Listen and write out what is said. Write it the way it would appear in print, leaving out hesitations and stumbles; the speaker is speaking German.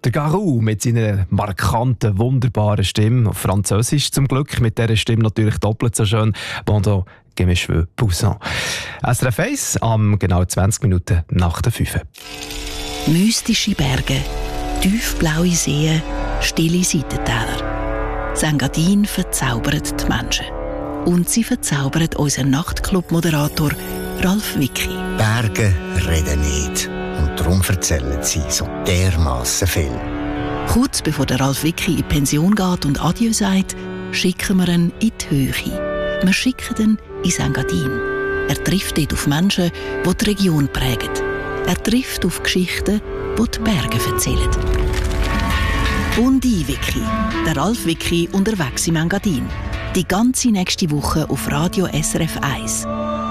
Der Garou mit seiner markanten, wunderbaren Stimme, auf Französisch zum Glück, mit dieser Stimme natürlich doppelt so schön. Pendant que mes cheveux poussent. SRF 1 am genau 20 Minuten nach der 5. Mystische Berge, tiefblaue Seen, stille Seitentäler. Engadin verzaubert die Menschen. Und sie verzaubert unseren Nachtclub-Moderator Ralf Wicki. Berge reden nicht. Und darum erzählen sie so dermassen viel. Kurz bevor der Ralf Wicki in die Pension geht und Adieu sagt, schicken wir ihn in die Höhe. Wir schicken ihn ins Engadin. Er trifft dort auf Menschen, die die Region prägen. Er trifft auf Geschichten, die die Berge erzählen. Bundi Wicki, der Ralf Wicki unterwegs im Engadin. Die ganze nächste Woche auf Radio SRF 1.